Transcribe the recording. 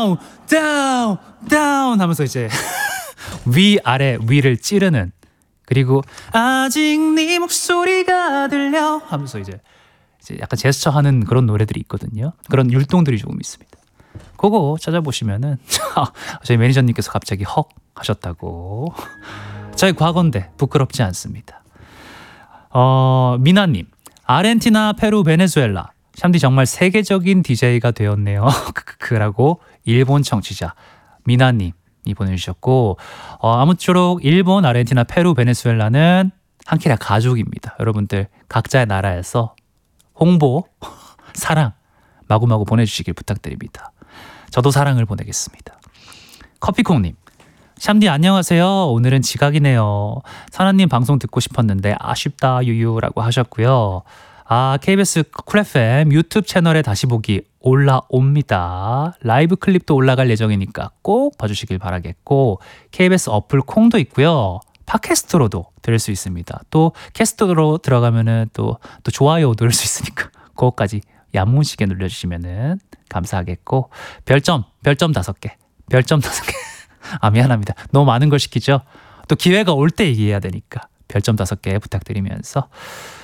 down, down, down 하면서 이제 위 아래 위를 찌르는, 그리고 아직 네 목소리가 들려 하면서 이제 약간 제스처하는 그런 노래들이 있거든요. 그런 율동들이 조금 있습니다. 그거 찾아보시면은 저희 매니저님께서 갑자기 헉 하셨다고. 저희 과거인데 부끄럽지 않습니다. 미나님, 아르헨티나, 페루, 베네수엘라. 샴디 정말 세계적인 DJ가 되었네요. 크크크라고 일본 청취자 미나님이 보내주셨고, 아무쪼록 일본, 아르헨티나, 페루, 베네수엘라는 한키라 가족입니다. 여러분들 각자의 나라에서 홍보, 사랑 마구마구 보내주시길 부탁드립니다. 저도 사랑을 보내겠습니다. 커피콩님, 샴디 안녕하세요. 오늘은 지각이네요. 사나님 방송 듣고 싶었는데 아쉽다 유유라고 하셨고요. KBS 쿨 FM 유튜브 채널에 다시 보기 올라옵니다. 라이브 클립도 올라갈 예정이니까 꼭 봐주시길 바라겠고, KBS 어플 콩도 있고요. 팟캐스트로도 들을 수 있습니다. 또 캐스트로 들어가면은 또 좋아요 누를 수 있으니까 그것까지 야무지게 눌러주시면은 감사하겠고, 별점 5개. 미안합니다. 너무 많은 걸 시키죠. 또 기회가 올 때 얘기해야 되니까 별점 5개 부탁드리면서